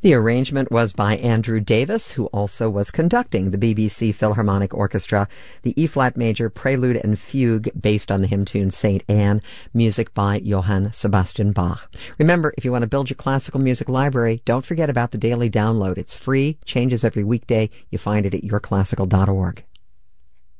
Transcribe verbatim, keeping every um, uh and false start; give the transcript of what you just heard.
The arrangement was by Andrew Davis, who also was conducting the B B C Philharmonic Orchestra. The E-flat major prelude and fugue based on the hymn tune Saint Anne, music by Johann Sebastian Bach. Remember, if you want to build your classical music library, don't forget about the daily download. It's free, changes every weekday. You find it at your classical dot org.